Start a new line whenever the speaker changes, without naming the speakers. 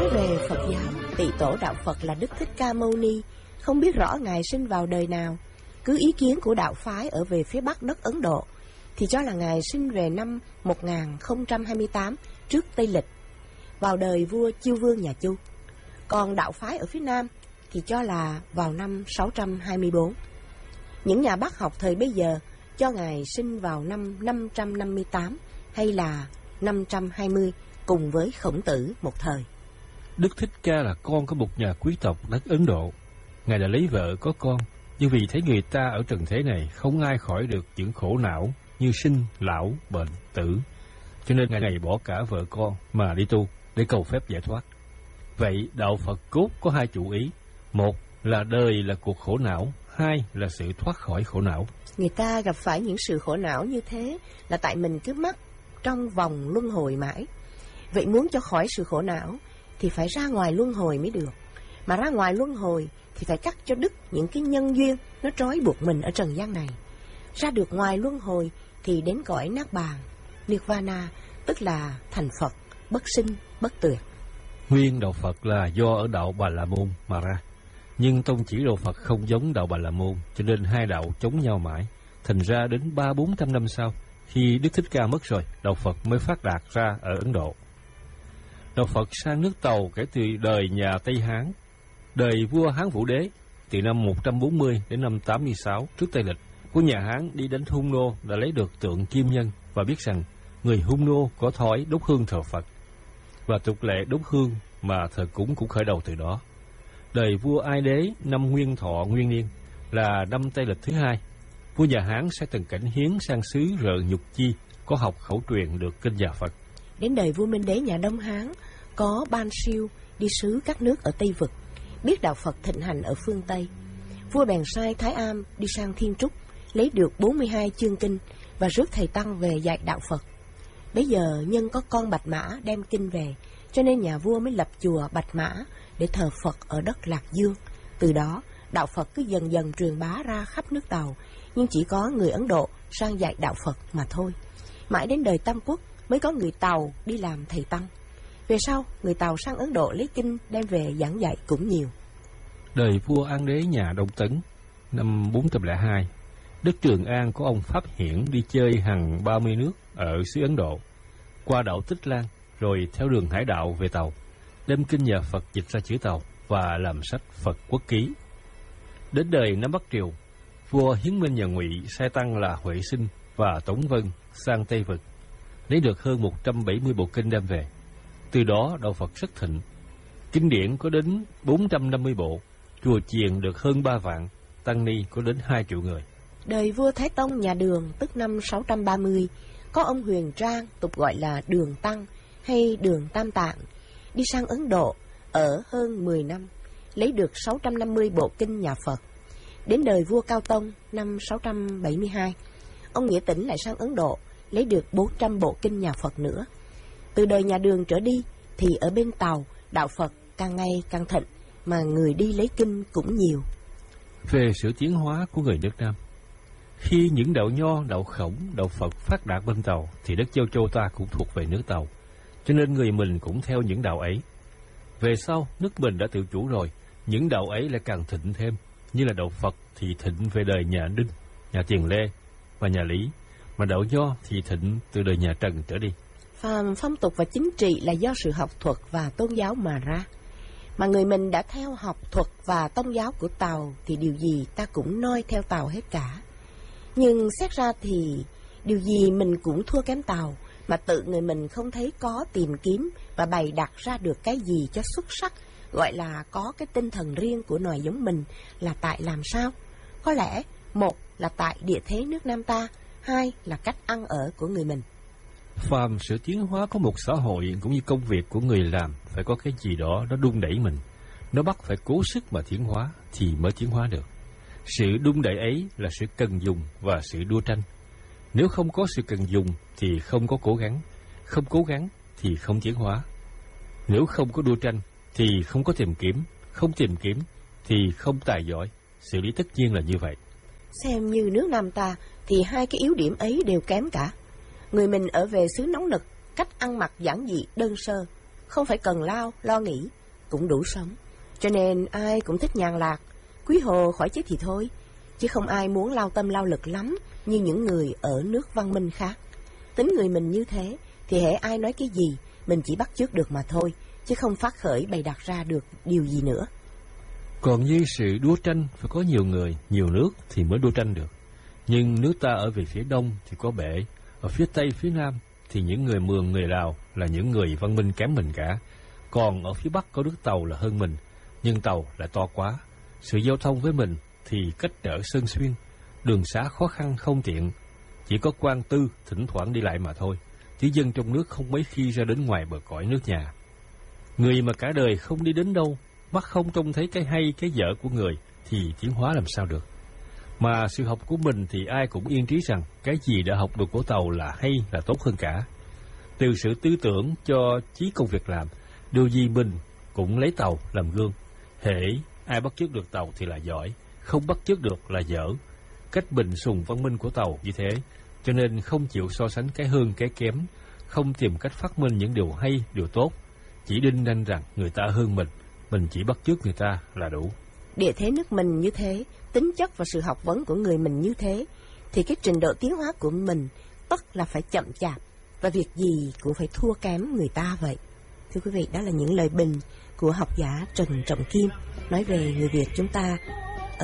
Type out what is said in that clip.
về Phật giáo, tỵ tổ đạo Phật là Đức Thích Ca Mâu Ni không biết rõ Ngài sinh vào đời nào. Cứ ý kiến của đạo phái ở về phía bắc đất Ấn Độ thì cho là Ngài sinh về năm 1028 trước Tây Lịch, vào đời vua Chiêu Vương nhà Chu. Còn đạo phái ở phía nam thì cho là vào năm 624. Những nhà Bắc học thời bấy giờ cho Ngài sinh vào năm 558 hay là 520 cùng với Khổng Tử một thời.
Đức Thích Ca là con của một nhà quý tộc đất Ấn Độ. Ngài đã lấy vợ có con, nhưng vì thấy người ta ở trần thế này không ai khỏi được những khổ não như sinh, lão, bệnh, tử, cho nên Ngài bỏ cả vợ con mà đi tu để cầu phép giải thoát. Vậy đạo Phật cốt có hai chủ ý: một là đời là cuộc khổ não, hai là sự thoát khỏi khổ não.
Người ta gặp phải những sự khổ não như thế là tại mình cứ mắc trong vòng luân hồi mãi. Vậy muốn cho khỏi sự khổ não thì phải ra ngoài luân hồi mới được. Mà ra ngoài luân hồi thì phải cắt cho đứt những cái nhân duyên nó trói buộc mình ở trần gian này. Ra được ngoài luân hồi thì đến cõi Niết Bàn, Nirvana, tức là thành Phật, bất sinh, bất tuyệt.
Nguyên đạo Phật là do ở đạo Bà La Môn mà ra, nhưng tông chỉ đạo Phật không giống đạo Bà La Môn, cho nên hai đạo chống nhau mãi. Thành ra đến 300-400 năm sau, khi Đức Thích Ca mất rồi, đạo Phật mới phát đạt ra ở Ấn Độ. Đạo Phật sang nước Tàu kể từ đời nhà Tây Hán, đời vua Hán Vũ Đế, từ năm 140 đến năm 86 trước Tây Lịch. Của nhà Hán đi đến Hung Nô đã lấy được tượng Kim Nhân và biết rằng người Hung Nô có thói đốt hương thờ Phật, và tục lệ đốt hương mà thờ cúng cũng khởi đầu từ đó. Đời vua Ai Đế năm Nguyên Thọ Nguyên Niên là năm Tây Lịch thứ hai, vua nhà Hán sẽ từng cảnh hiến sang xứ Rợ Nhục Chi có học khẩu truyền được kinh nhà Phật.
Đến đời vua Minh Đế nhà Đông Hán có Ban Siêu đi sứ các nước ở Tây Vực, biết đạo Phật thịnh hành ở phương Tây. Vua bèn sai Thái Am đi sang Thiên Trúc, lấy được 42 chương kinh và rước thầy tăng về dạy đạo Phật. Bây giờ nhân có con Bạch Mã đem kinh về, cho nên nhà vua mới lập chùa Bạch Mã để thờ Phật ở đất Lạc Dương. Từ đó đạo Phật cứ dần dần truyền bá ra khắp nước Tàu, nhưng chỉ có người Ấn Độ sang dạy đạo Phật mà thôi. Mãi đến đời Tam Quốc mới có người Tàu đi làm thầy tăng. Về sau người Tàu sang Ấn Độ lấy kinh đem về giảng dạy cũng nhiều.
Đời vua An Đế nhà Đông Tấn năm 402, đất Trường An có ông Pháp Hiển đi chơi hàng 30 nước ở xứ Ấn Độ, qua đảo Tích Lan, rồi theo đường hải đạo về Tàu, đem kinh nhà Phật dịch ra chữ Tàu và làm sách Phật Quốc Ký. Đến đời Nam Bắc Triều, vua Hiến Minh nhà Ngụy sai tăng là Huệ Sinh và Tống Vân sang Tây Vực, lấy được hơn 170 bộ kinh đem về. Từ đó đạo Phật rất thịnh, kinh điển có đến 450 bộ, chùa chiền được hơn 3 vạn, tăng ni có đến 2 triệu người.
Đời vua Thái Tông nhà Đường tức năm 630, có ông Huyền Trang, tục gọi là Đường Tăng hay Đường Tam Tạng, đi sang Ấn Độ ở hơn 10 năm, lấy được 650 bộ kinh nhà Phật. Đến đời vua Cao Tông năm 672, ông Nghĩa Tĩnh lại sang Ấn Độ, lấy được 400 bộ kinh nhà Phật nữa. Từ đời nhà Đường trở đi thì ở bên Tàu đạo Phật càng ngày càng thịnh, mà người đi lấy kinh cũng nhiều.
Về sự tiến hóa của người nước Nam, khi những đạo Nho, đạo Khổng, đạo Phật phát đạt bên Tàu thì đất Châu Châu ta cũng thuộc về nước Tàu, cho nên người mình cũng theo những đạo ấy. Về sau nước mình đã tự chủ rồi, những đạo ấy lại càng thịnh thêm, như là đạo Phật thì thịnh về đời nhà Đinh, nhà Tiền Lê và nhà Lý, mà đạo Nho thì thịnh từ đời nhà Trần trở đi.
Phàm phong tục và chính trị là do sự học thuật và tôn giáo mà ra. Mà người mình đã theo học thuật và tôn giáo của Tàu thì điều gì ta cũng noi theo Tàu hết cả. Nhưng xét ra thì điều gì mình cũng thua kém Tàu, mà tự người mình không thấy có tìm kiếm và bày đặt ra được cái gì cho xuất sắc, gọi là có cái tinh thần riêng của nòi giống mình là tại làm sao? Có lẽ một là tại địa thế nước Nam ta, hai là cách ăn ở của người mình.
Phàm sự tiến hóa có một xã hội cũng như công việc của người làm phải có cái gì đó nó đung đẩy mình, nó bắt phải cố sức mà tiến hóa thì mới tiến hóa được. Sự đung đẩy ấy là sự cần dùng và sự đua tranh. Nếu không có sự cần dùng thì không có cố gắng, không cố gắng thì không tiến hóa. Nếu không có đua tranh thì không có tìm kiếm, không tìm kiếm thì không tài giỏi. Xử lý tất nhiên là như vậy.
Xem như nước Nam ta thì hai cái yếu điểm ấy đều kém cả. Người mình ở về xứ nóng nực, cách ăn mặc giản dị đơn sơ, không phải cần lao, lo nghĩ, cũng đủ sống. Cho nên ai cũng thích nhàn lạc, quý hồ khỏi chết thì thôi, chứ không ai muốn lao tâm lao lực lắm như những người ở nước văn minh khác. Tính người mình như thế thì hễ ai nói cái gì mình chỉ bắt chước được mà thôi, chứ không phát khởi bày đặt ra được điều gì nữa.
Còn như sự đua tranh phải có nhiều người, nhiều nước thì mới đua tranh được. Nhưng nước ta ở về phía đông thì có bể, ở phía tây, phía nam thì những người Mường, người Lào là những người văn minh kém mình cả. Còn ở phía bắc có nước Tàu là hơn mình, nhưng Tàu lại to quá. Sự giao thông với mình thì cách trở Sơn Xuyên, đường xá khó khăn không tiện, chỉ có quan tư thỉnh thoảng đi lại mà thôi, chứ dân trong nước không mấy khi ra đến ngoài bờ cõi nước nhà. Người mà cả đời không đi đến đâu, mắt không trông thấy cái hay cái dở của người thì tiến hóa làm sao được. Mà sự học của mình thì ai cũng yên trí rằng cái gì đã học được của Tàu là hay, là tốt hơn cả. Từ sự tư tưởng cho chí công việc làm, điều gì mình cũng lấy Tàu làm gương. Hễ ai bắt chước được Tàu thì là giỏi, không bắt chước được là dở. Cách bình sùng văn minh của Tàu như thế, cho nên không chịu so sánh cái hơn cái kém, không tìm cách phát minh những điều hay, điều tốt, chỉ đinh ninh rằng người ta hơn mình chỉ bắt chước người ta là đủ.
Địa thế nước mình như thế, tính chất và sự học vấn của người mình như thế, thì cái trình độ tiến hóa của mình tất là phải chậm chạp, và việc gì cũng phải thua kém người ta vậy. Thưa quý vị, đó là những lời bình của học giả Trần Trọng Kim nói về người Việt chúng ta